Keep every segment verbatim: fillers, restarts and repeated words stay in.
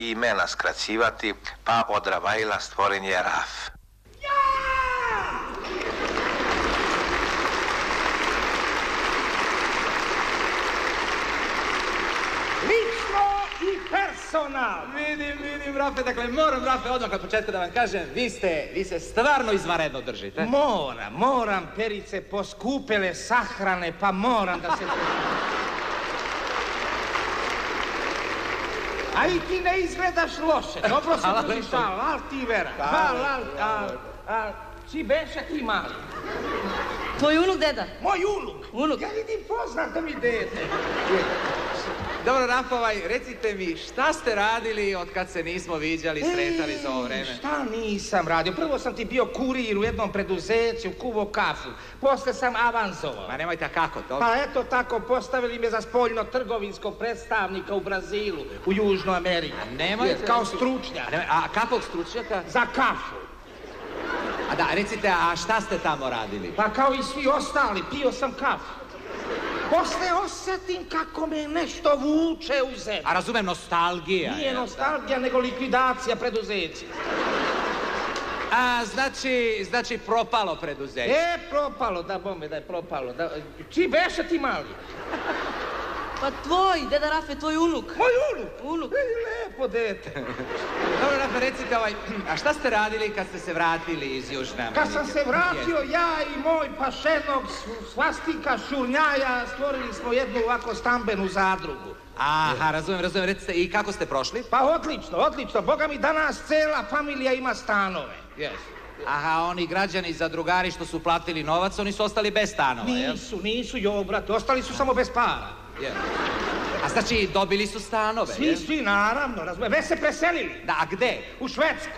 imena skraćivati, pa od Ravajla stvoren je Raf. Lično i personal. Vidim, vidim, Rafe, dakle, moram, Rafe, odmah od početka da vam kažem, vi ste, vi se stvarno izvanredno držite. Moram, moram, Perice, poskupele sahrane, pa moram da se... A i ti ne izgledaš loše, dobro se držiš, al, al ti vera, al, al, al, al, si beša ti mali. Tvoj unuk, deda? Moj unuk? Unuk. Ja vidim poznato mi dete. Dobro, Rafa, ovaj, recite mi, šta ste radili od kad se nismo viđali, sretali za ovo vreme? Šta nisam radio? Prvo sam ti bio kurir u jednom preduzeću, kuvo kafu. Posle sam avanzovao. Ma nemojte, kako to? Pa eto tako, postavili me za spoljno-trgovinskog predstavnika u Brazilu, u Južnoj Americi. Nemojte. Kao stručnjak. A, nemoj, a kakvog stručnjaka? Za kafu. A da, recite, a šta ste tamo radili? Pa kao i svi ostali, pio sam kafu. Posle osjetim kako me nešto vuče u zemlju. A razumem, nostalgija. Nije nostalgija, nego likvidacija preduzeća. A, znači, znači propalo preduzeće. E, propalo, da bome da je propalo. Da... Či beše ti mali? Pa tvoj, deda Rafe, tvoj unuk. Moj unuk? Unuk. E, lepo dete. Dobro, Rafa, recite, ovaj, a šta ste radili kad ste se vratili iz Južne Amerike? Kad sam se vratio, ja i moj pašenog svastika Šurnjaja stvorili smo jednu ovako stambenu zadrugu. Aha, razumem, razumem. Recite, i kako ste prošli? Pa odlično, odlično. Boga mi danas cela familija ima stanove. Yes. Aha, oni građani zadrugari što su platili novac, oni su ostali bez stanova, jel? Nisu, nisu, jo, brate, ostali su samo bez para. Jel? A znači, dobili su stanove, Svi, jel? svi, naravno, razumem. Već se preselili. Da, a gde? U Švedsku.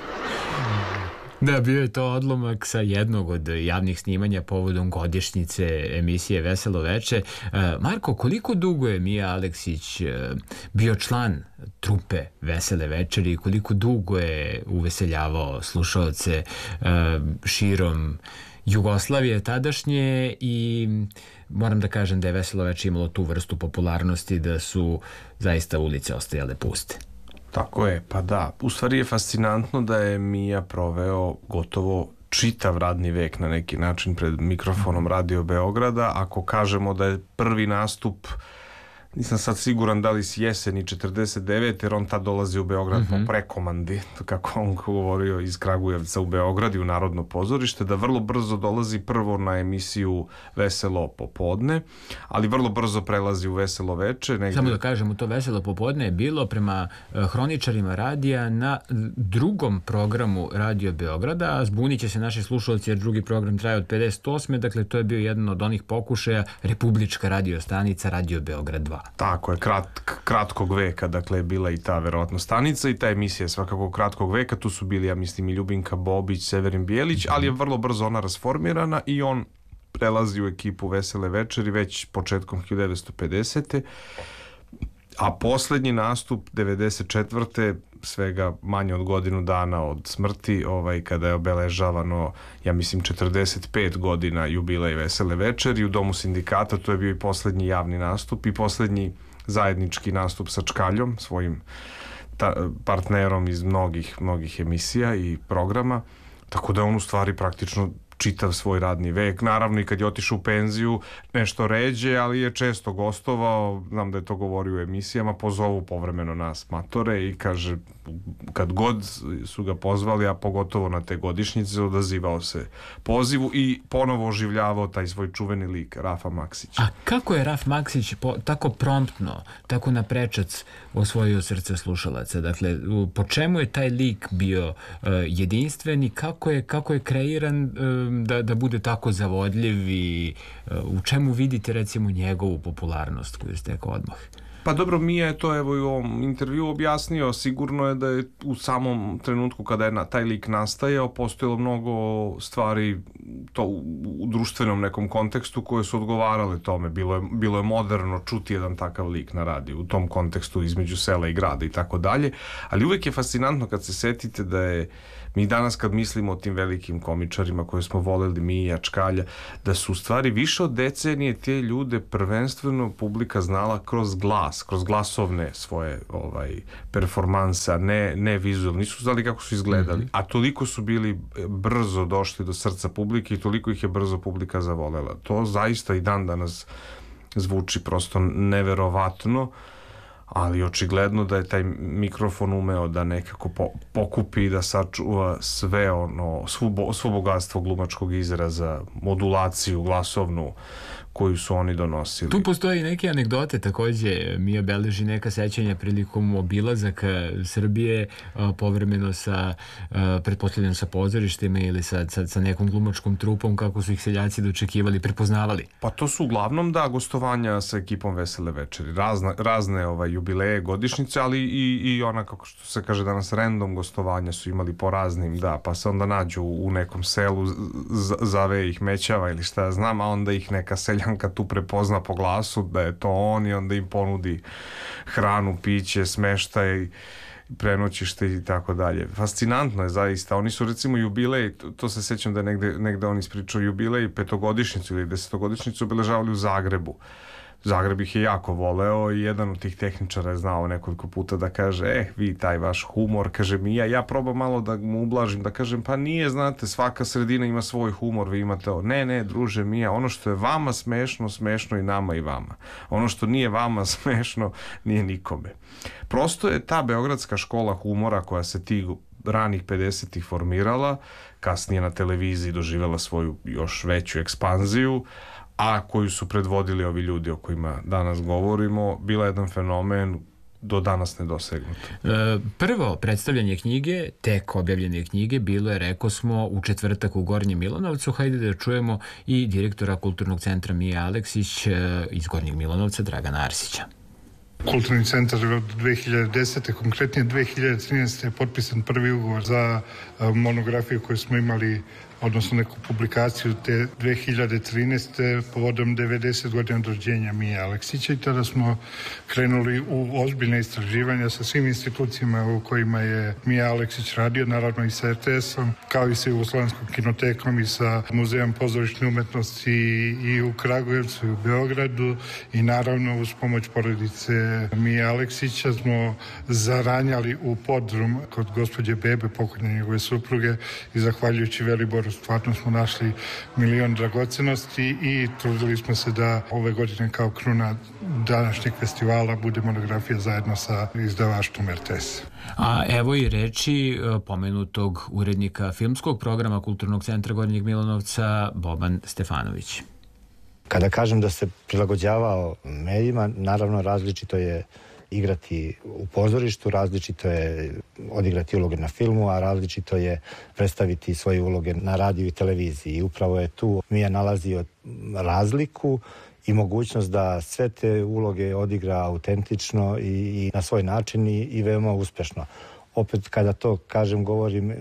Da, bio je to odlomak sa jednog od javnih snimanja povodom godišnjice emisije Veselo veče. Marko, koliko dugo je Mija Aleksić bio član trupe Vesele večeri i koliko dugo je uveseljavao slušaoce širom Jugoslavije tadašnje i moram da kažem da je Veselo veče imalo tu vrstu popularnosti da su zaista ulice ostajale puste. Tako je, pa da. U stvari je fascinantno da je Mija proveo gotovo čitav radni vek na neki način pred mikrofonom Radio Beograda. Ako kažemo da je prvi nastup, nisam sad siguran da li s jeseni četrdeset devete jer on tad dolazi u Beograd mm-hmm. po prekomandi, kako on govorio, iz Kragujevca u Beograd i u Narodno pozorište, da vrlo brzo dolazi prvo na emisiju Veselo popodne, ali vrlo brzo prelazi u Veselo veče. Negdje... Samo da kažemo, to Veselo popodne je bilo prema hroničarima radija na drugom programu Radio Beograda, a zbunit će se naši slušalci jer drugi program traje od pedeset osme Dakle, to je bio jedan od onih pokušaja Republička radio stanica Radio Beograd dva. Tako je, krat, kratkog veka, dakle je bila i ta verovatno stanica i ta emisija je svakako kratkog veka, tu su bili, ja mislim, i Ljubinka Bobić, Severin Bijelić, ali je vrlo brzo ona rasformirana i on prelazi u ekipu Vesele večeri već početkom hiljadu devetsto pedesete a poslednji nastup devedeset četvrte svega manje od godinu dana od smrti, ovaj, kada je obeležavano, ja mislim, četrdeset pet godina jubilej Vesele večeri u Domu sindikata. To je bio i poslednji javni nastup i poslednji zajednički nastup sa Čkaljom, svojim ta, partnerom iz mnogih, mnogih emisija i programa, tako da on u stvari praktično čitav svoj radni vek. Naravno i kad je otišao u penziju nešto ređe, ali je često gostovao, znam da je to govorio u emisijama, pozovu povremeno nas matore i kaže kad god su ga pozvali, a pogotovo na te godišnjice, odazivao se pozivu i ponovo oživljavao taj svoj čuveni lik Rafa Maksić. A kako je Raf Maksić po, tako promptno, tako na prečac osvojio srce slušalaca? Dakle, po čemu je taj lik bio uh, jedinstven i kako je, kako je kreiran uh, da, da bude tako zavodljiv i uh, u čemu vidite recimo njegovu popularnost koju ste rekao odmah? Pa dobro, Mija je to evo i u ovom intervju objasnio. Sigurno je da je u samom trenutku kada je na, taj lik nastajao postojalo mnogo stvari to u, u društvenom nekom kontekstu koje su odgovarale tome. Bilo je, bilo je moderno čuti jedan takav lik na radiju u tom kontekstu između sela i grada i tako dalje. Ali uvek je fascinantno kad se setite da je mi danas kad mislimo o tim velikim komičarima koje smo voleli, Mija, Čkalja, da su u stvari više od decenije te ljude prvenstveno publika znala kroz glas. glas, kroz glasovne svoje ovaj, performansa, ne, ne vizualno. Nisu znali kako su izgledali, mm-hmm. a toliko su bili brzo došli do srca publike i toliko ih je brzo publika zavolela. To zaista i dan danas zvuči prosto neverovatno, ali očigledno da je taj mikrofon umeo da nekako po, pokupi i da sačuva sve ono, svo, svo bogatstvo glumačkog izraza, modulaciju glasovnu koju su oni donosili. Tu postoji neke anegdote takođe. Mija beleži neka sećanja prilikom obilazaka Srbije, povremeno sa, pretpostavljeno sa pozorištima ili sa, sa, sa nekom glumačkom trupom, kako su ih seljaci dočekivali, prepoznavali. Pa to su uglavnom, da, gostovanja sa ekipom Vesele večeri. Razne, razne ovaj, jubileje, godišnjice, ali i, i ona, kako što se kaže danas, random gostovanja su imali po raznim, da, pa se onda nađu u nekom selu, zave ih Mećava ili šta ja znam, a onda ih neka selja kad tu prepozna po glasu da je to on i onda im ponudi hranu, piće, smeštaj, prenoćište i tako dalje. Fascinantno je zaista. Oni su recimo jubilej, to se sjećam da je negde, negde on ispričao jubilej, petogodišnjicu ili desetogodišnjicu obeležavali u Zagrebu. Zagreb ih je jako voleo i jedan od tih tehničara je znao nekoliko puta da kaže, eh, vi taj vaš humor, kaže Mija, ja probam malo da mu ublažim, da kažem, pa nije, znate, svaka sredina ima svoj humor, vi imate ovo. Ne, ne, druže Mija, ono što je vama smešno, smešno i nama i vama. Ono što nije vama smešno, nije nikome. Prosto je ta beogradska škola humora koja se tih ranih pedesetih formirala, kasnije na televiziji doživjela svoju još veću ekspanziju, a koju su predvodili ovi ljudi o kojima danas govorimo, bila jedan fenomen do danas nedosegnut. E, prvo predstavljanje knjige, tek objavljene knjige, bilo je, rekao smo, u četvrtak u Gornjem Milanovcu. Hajde da čujemo i direktora Kulturnog centra Mija Aleksić iz Gornjeg Milanovca, Dragana Arsića. Kulturni centar od dve hiljade desete. konkretnije dve hiljade trinaeste. je potpisan prvi ugovor za monografiju koju smo imali, odnosno neku publikaciju te dve hiljade trinaeste. povodom devedeset godina od rođenja Mije Aleksića i tada smo krenuli u ozbiljne istraživanja sa svim institucijama u kojima je Mija Aleksić radio, naravno i sa er te esom, kao i sa Jugoslovenskom kinotekom i sa Muzejom pozorišne umetnosti i u Kragujevcu i u Beogradu i naravno uz pomoć porodice Mije Aleksića smo zaranjali u podrum kod gospođe Bebe, pokojne njegove supruge, i zahvaljujući Veliboru stvarno smo našli milion dragocenosti i trudili smo se da ove godine kao kruna današnjeg festivala bude monografija zajedno sa izdavaštvom er te es. A evo i reči pomenutog urednika filmskog programa Kulturnog centra Gornjeg Milanovca, Boban Stefanović. Kada kažem da se prilagođavao medijima, naravno različito je igrati u pozorištu, različito je odigrati uloge na filmu, a različito je predstaviti svoje uloge na radiju i televiziji. I upravo je tu Mija nalazio razliku i mogućnost da sve te uloge odigra autentično i, i na svoj način i, i veoma uspešno. Opet kada to kažem, govorim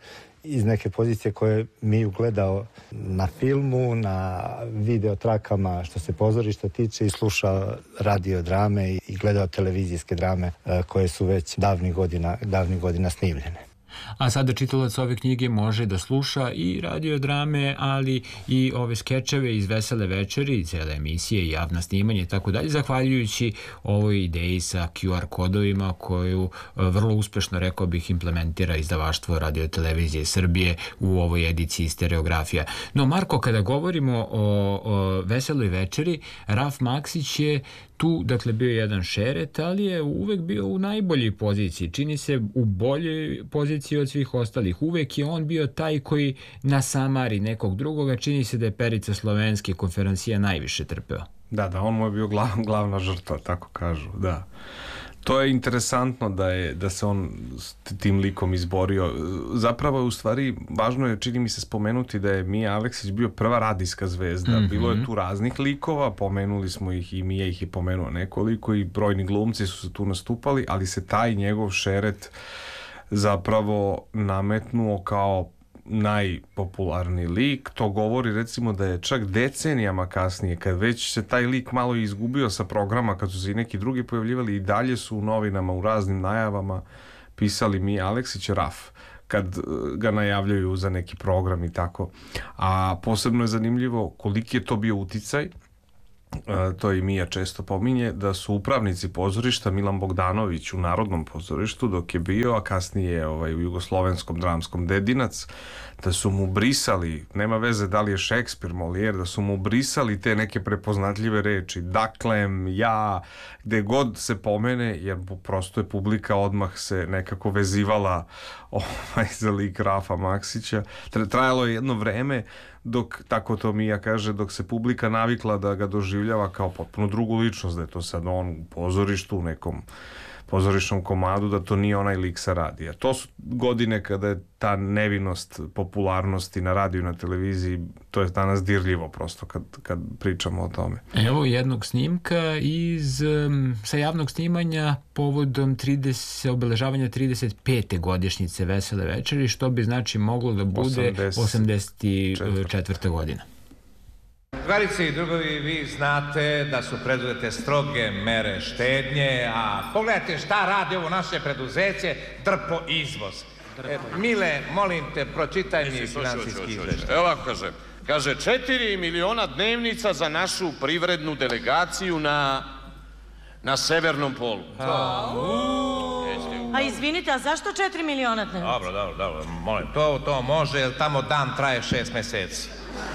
iz neke pozicije koje mi ugledao na filmu, na videotrakama što se pozorišta tiče i slušao radio drame i gledao televizijske drame koje su već davnih godina, davnih godina snimljene. A sada čitalac ove knjige može da sluša i radiodrame, ali i ove skečeve iz Vesele večeri, i cele emisije i javna snimanja i tako dalje, zahvaljujući ovoj ideji sa Q R kodovima koju vrlo uspešno, rekao bih, implementira izdavaštvo Radio-televizije Srbije u ovoj ediciji Stereografija. No, Marko, kada govorimo o, o Veseloj večeri, Raf Maksić je tu, dakle, bio je jedan šeret, ali je uvek bio u najboljoj poziciji. Čini se u boljoj poziciji od svih ostalih. Uvek je on bio taj koji nasamari nekog drugoga. Čini se da je Perica Slovenski konferencija najviše trpeo. Da, da, on mu je bio glav, glavna žrtva, tako kažu, da. To je interesantno da je da se on s tim likom izborio. Zapravo je u stvari važno je, čini mi se, spomenuti da je Mija Aleksić bio prva radijska zvezda. Mm-hmm. Bilo je tu raznih likova, pomenuli smo ih i Mija ih je pomenuo nekoliko i brojni glumci su se tu nastupali, ali se taj njegov šeret zapravo nametnuo kao najpopularniji lik. To govori recimo da je čak decenijama kasnije, kad već se taj lik malo izgubio sa programa, kad su se i neki drugi pojavljivali, i dalje su u novinama u raznim najavama pisali Mija Aleksić Raf, kad ga najavljaju za neki program i tako. A posebno je zanimljivo koliki je to bio uticaj, to i Mija često pominje, da su upravnici pozorišta Milan Bogdanović u Narodnom pozorištu dok je bio, a kasnije ovaj, u Jugoslovenskom dramskom Dedinac, da su mu brisali, nema veze da li je Šekspir, Molière, da su mu brisali te neke prepoznatljive reči, daklem, ja, gde god se pomene, jer prosto je publika odmah se nekako vezivala ovaj, za lik Rafa Maksića. Trajalo je jedno vreme dok, tako to Mija kaže, dok se publika navikla da ga doživljava kao potpuno drugu ličnost, da je to sad on u pozorištu, u nekom pozorišnom komadu, da to nije onaj lik sa radija. To su godine kada je ta nevinost popularnosti na radiju i na televiziji, to je danas dirljivo prosto kad, kad pričamo o tome. Evo jednog snimka iz, um, sa javnog snimanja povodom trideset, obeležavanja trideset pete godišnjice Vesele večeri, što bi znači moglo da bude osamdeset četvrta godina. Drugarice i drugovi, vi znate da su preduzete stroge mere štednje, a pogledajte šta radi ovo naše preduzeće, drpo izvoz. E, Mile, molim te, pročitaj mi finansijski izveštaj. Evo ovako kaže, kaže četiri miliona dnevnica za našu privrednu delegaciju na, na Severnom polu. A izvinite, a zašto četiri miliona dnevnica? Dobro, dobro, dobro, molim, to, to može, jer tamo dan traje šest meseci.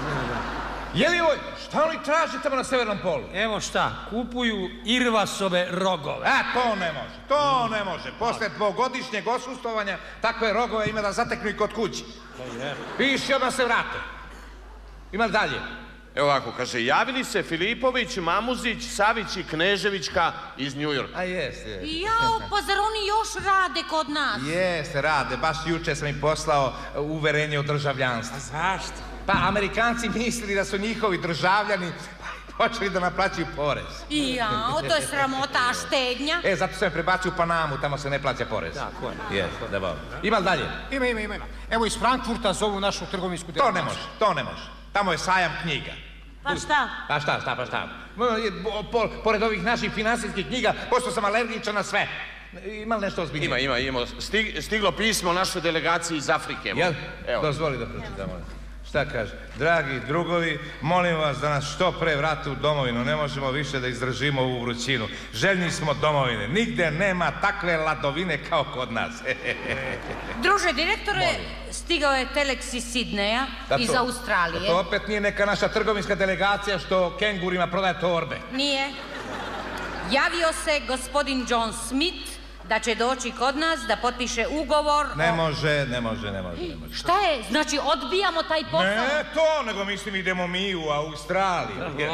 Je li ovo, šta li traži tamo na Severnom polu? Evo šta, kupuju Irvasove rogove. E, to ne može, to ne može. Posle dvogodišnjeg osustovanja takve rogove ima da zateknu i kod kući. Piši, odmah se vrate. Ima li dalje? Evo ovako, kaže, javili se Filipović, Mamuzić, Savić i Kneževićka iz Njujorka. A jeste. Jao, pa zar oni još rade kod nas? Jeste, rade. Baš juče sam im poslao uverenje o državljanstvu. A zašto? Pa Amerikanci mislili da su njihovi državljani počeli da naplaćuju porez. Jao, to je sramota, a štednja? E, zato sam je prebacio u Panamu, tamo se ne plaća porez. Tako je. Jeste, da bom. Ima li dalje? Ima, ima, ima. Evo iz Frankfurta zovu našu trgovinsku To delegaciju. ne može, to ne može. Tamo je sajam knjiga. Pa šta? Pa šta, šta, pa šta? Pored ovih naših finansijskih knjiga, pošto sam alergičan na sve. Ima li nešto ozbiljnije? Ima, ima, ima. Stig, stiglo pismo našoj delegaciji iz Afrike. Jel? Evo. Dozvoli da pročitamo. Šta kaže? Dragi drugovi, molim vas da nas što pre vrate u domovinu. Ne možemo više da izdržimo ovu vrućinu. Željni smo domovine. Nigde nema takve ladovine kao kod nas. Druže direktore, stigao je Telex iz Sidneja, iz Australije. To opet nije neka naša trgovinska delegacija što kengurima prodaje torbe. Nije. Javio se gospodin John Smith da će doći kod nas da potpiše ugovor. Ne može, ne može, ne može, ne može. Šta je? Znači odbijamo taj posao? Ne to, nego mislim idemo mi u Australiju.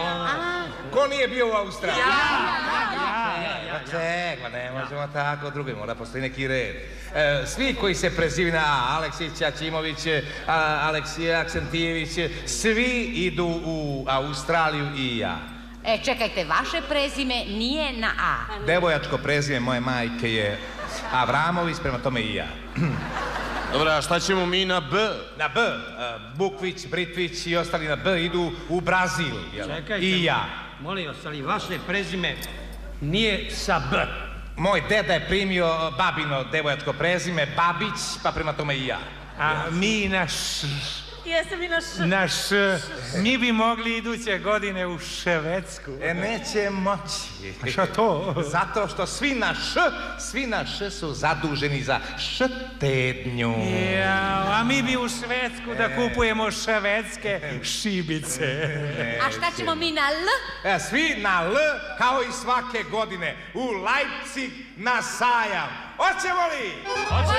Ko nije bio u Australiji? Ja! Čekaj, ne možemo tako, drugi mora postoji neki red. Svi koji se prezivi na Aleksić, Aćimović, Aleksije, Aksentijević, svi idu u Australiju i ja. E, čekajte, vaše prezime nije na A. Devojačko prezime moje majke je Avramović, prema tome i ja. Dobro, a šta ćemo mi na B? Na B. Bukvić, Britvić i ostali na B idu u Brazil. Čekajte, i ja. molim vas, ali vaše prezime nije sa B. Moj deda je primio babino devojačko prezime, Babić, pa prema tome i ja. A mi naš... Jesam i naš... Naš... Mi bi mogli iduće godine u Švedsku. E, neće moći. A šta to? Zato što svi na Š, svi na Š su zaduženi za štednju. Ja, a mi bi u Švedsku da kupujemo švedske šibice. A šta ćemo mi na L? E, svi na L, kao i svake godine, u Leipzig na sajam. Hoćemo li? Hoćemo!